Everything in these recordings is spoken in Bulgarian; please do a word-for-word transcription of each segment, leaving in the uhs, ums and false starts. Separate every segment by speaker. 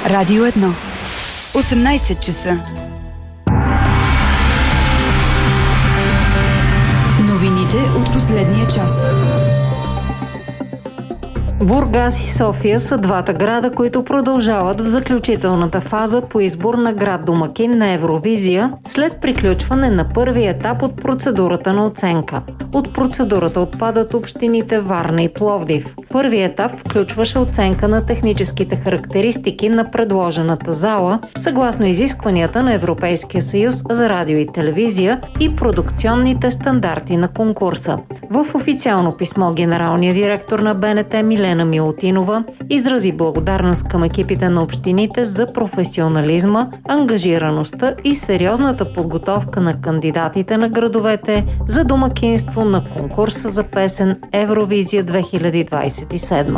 Speaker 1: Радио едно. осемнайсет часа. Новините от последния час.
Speaker 2: Бургас и София са двата града, които продължават в заключителната фаза по избор на град домакин на Евровизия след приключване на първия етап от процедурата на оценка. От процедурата отпадат общините Варна и Пловдив. Първият етап включваше оценка на техническите характеристики на предложената зала, съгласно изискванията на Европейския съюз за радио и телевизия и продукционните стандарти на конкурса. В официално писмо генералният директор на БНТ Милена Милутинова изрази благодарност към екипите на общините за професионализма, ангажираността и сериозната подготовка на кандидатите на градовете за домакинство на конкурса за песен Евровизия две хиляди двайсет и седма.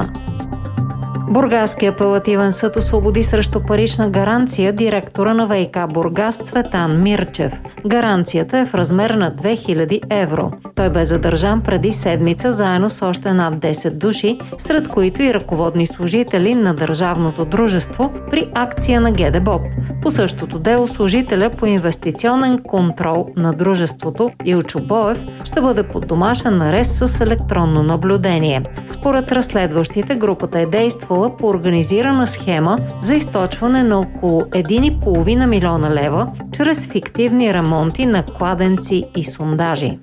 Speaker 2: Бургаския апелативен съд освободи срещу парична гаранция директора на ВиК Бургас Цветан Мирчев. Гаранцията е в размер на две хиляди евро. Той бе задържан преди седмица заедно с още над десет души, сред които и ръководни служители на държавното дружество при акция на ГДБОП. По същото дело служителя по инвестиционен контрол на дружеството Илчо Боев ще бъде под домашен арест с електронно наблюдение. Според разследващите, групата е действала по организирана схема за източване на около един и половина милиона лева чрез фиктивни ремонти на кладенци и сондажи.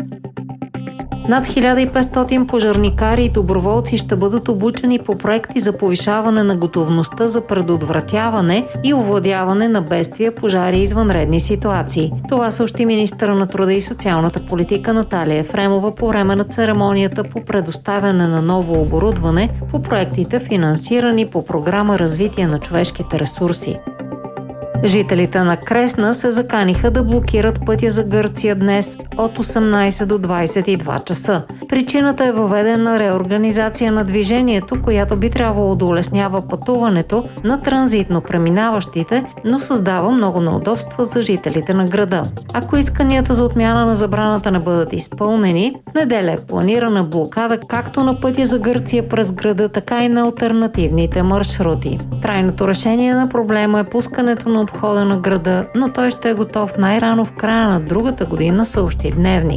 Speaker 2: Над хиляда и петстотин пожарникари и доброволци ще бъдат обучени по проекти за повишаване на готовността за предотвратяване и овладяване на бедствия, пожари и извънредни ситуации. Това съобщи министъра на труда и социалната политика Наталия Ефремова по време на церемонията по предоставяне на ново оборудване по проектите, финансирани по програма Развитие на човешките ресурси. Жителите на Кресна се заканиха да блокират пътя за Гърция днес от осемнайсет до двайсет и два часа. Причината е въведена реорганизация на движението, която би трябвало да улеснява пътуването на транзитно преминаващите, но създава много неудобства за жителите на града. Ако исканията за отмяна на забраната не бъдат изпълнени, в неделя е планирана блокада както на пътя за Гърция през града, така и на алтернативните маршрути. Трайното решение на проблема е пускането на обхода на града, но той ще е готов най-рано в края на другата година, съобщи Дневник.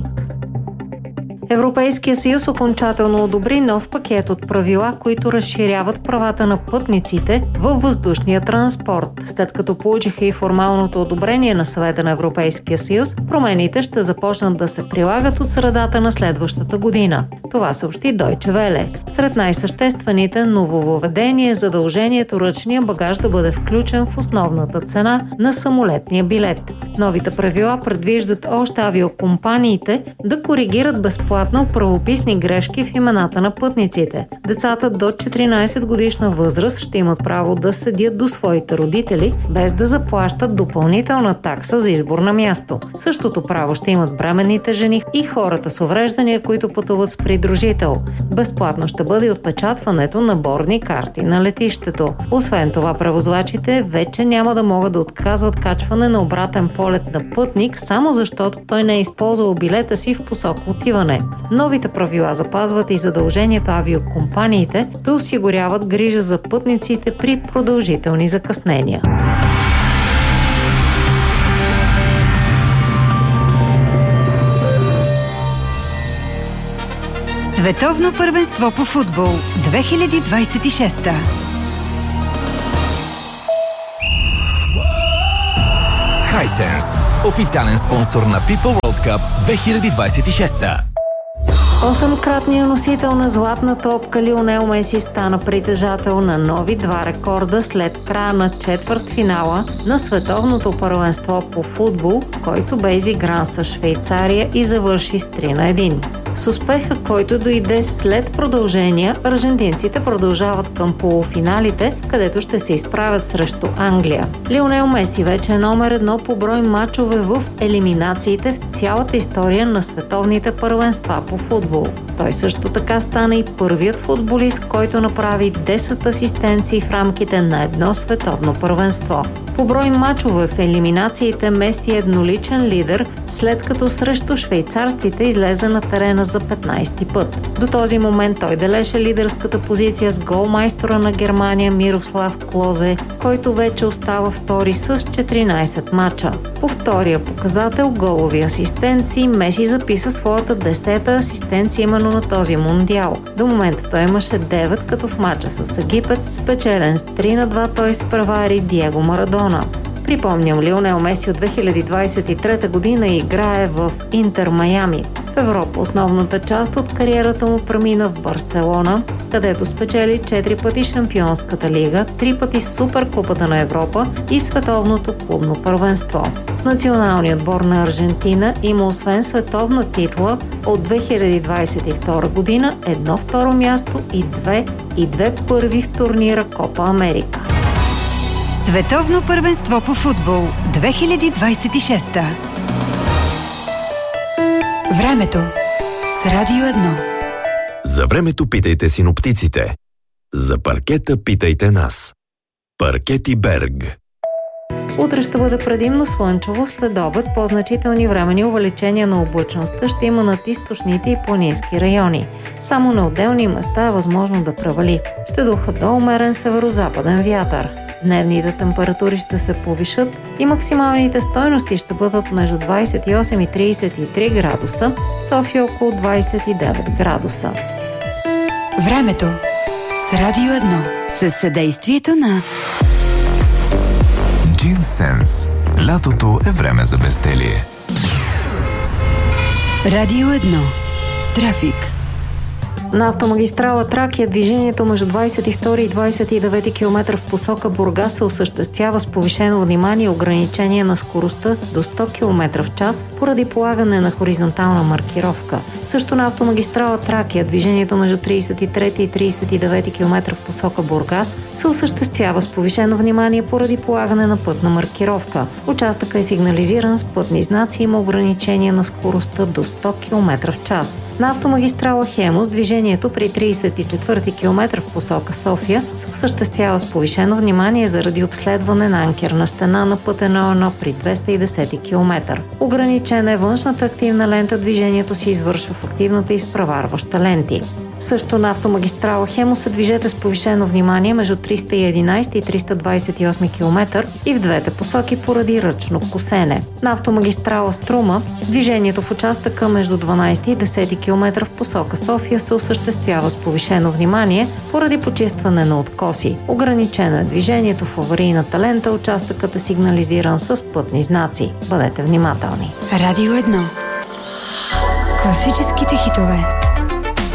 Speaker 2: Европейския съюз окончателно одобри нов пакет от правила, които разширяват правата на пътниците във въздушния транспорт. След като получиха и формалното одобрение на Съвета на Европейския съюз, промените ще започнат да се прилагат от средата на следващата година. Това съобщи Deutsche Welle. Сред най-съществените нововъведения е задължението ръчния багаж да бъде включен в основната цена на самолетния билет. Новите правила предвиждат още авиокомпаниите да коригират безплатно правописни грешки в имената на пътниците. Децата до четиринайсет годишна възраст ще имат право да седят до своите родители, без да заплащат допълнителна такса за избор на място. Същото право ще имат бременните жени и хората с увреждания, които пътуват с придружител. Безплатно ще бъде отпечатването на бордни карти на летището. Освен това, превозвачите вече няма да могат да отказват качване на обратен полет на пътник, само защото той не е използвал билета си в посока отиване. Новите правила запазват и задължението авиокомпаниите да осигуряват грижа за пътниците при продължителни закъснения.
Speaker 1: Световно първенство по футбол две хиляди двайсет и шеста.
Speaker 3: Hisense, официален спонсор на FIFA World Cup две хиляди двайсет и шеста.
Speaker 2: Осемкратният носител на златна топка Лионел Меси стана притежател на нови два рекорда след края на четвъртфинала на световното първенство по футбол, който бе изигран с Швейцария и завърши с три на едно. С успеха, който дойде след продължения, аржентинците продължават към полуфиналите, където ще се изправят срещу Англия. Лионел Меси вече е номер едно по брой мачове в елиминациите в цялата история на световните първенства по футбол. Той също така стана и първият футболист, който направи десет асистенции в рамките на едно световно първенство. По брой мачове в елиминациите Меси е едноличен лидер, след като срещу швейцарците излезе на терена за петнайсети път. До този момент той делеше лидерската позиция с голмайстора на Германия Мирослав Клозе който вече остава втори с четиринайсет мача. По втория показател, голови асистенции, Меси записа своята десета асистенция именно на този мундиал. До момента той имаше девет, като в мача с Египет, спечелен с три на два, той изпревари Диего Марадона. Припомням, Лионел Меси от две хиляди двайсет и трета година играе в Интер Майами. В Европа основната част от кариерата му премина в Барселона, където спечели четири пъти Шампионската лига, три пъти Суперкупата на Европа и Световното клубно първенство. В националния отбор на Аржентина има освен световна титла от две хиляди двайсет и втора година едно второ място и две и две първи в турнира Копа Америка.
Speaker 1: Световно първенство по футбол две хиляди двайсет и шеста. Времето с Радио едно.
Speaker 4: За времето питайте синоптиците. За паркета питайте нас. Паркети Берг.
Speaker 2: Утре ще бъде предимно слънчево, след обед по-значителни времени увеличения на облачността ще има над източните и планински райони. Само на отделни места е възможно да превали. Ще духа до умерен северозападен вятър. Дневните температури ще се повишат и максималните стойности ще бъдат между двайсет и осем и трийсет и три градуса, в София около двайсет и девет градуса.
Speaker 1: Времето с Радио едно със съдействието на
Speaker 5: Джинсенс. Лятото е време за безделие.
Speaker 1: Радио едно. Трафик.
Speaker 2: На автомагистрала Тракия движението между двайсет и втори и двайсет и девети километър в посока Бургас се осъществява с повишено внимание и ограничение на скоростта до сто километра в час поради полагане на хоризонтална маркировка. Също на автомагистрала Тракия движението между трийсет и трети и трийсет и девети километър в посока Бургас се осъществява с повишено внимание поради полагане на пътна маркировка. Участъкът е сигнализиран с пътни знаци и има ограничение на скоростта до сто километра в час. На автомагистрала Хемус движението при трийсет и четвърти километър в посока София се осъществява с повишено внимание заради обследване на анкерна стена на път едно едно при двеста и десети километър. Ограничена е външната активна лента, движението се извършва в активната изпреварваща ленти. Също на автомагистрала Хемус се движете с повишено внимание между триста и единайсети и триста двайсет и осми километър и в двете посоки поради ръчно косене. На автомагистрала Струма движението в участъка между дванайсети и десети километър в посока София се осъществява с повишено внимание поради почистване на откоси. Ограничено е движението в аварийната лента, участъкът е сигнализиран с пътни знаци. Бъдете внимателни.
Speaker 1: Радио едно. Класическите хитове.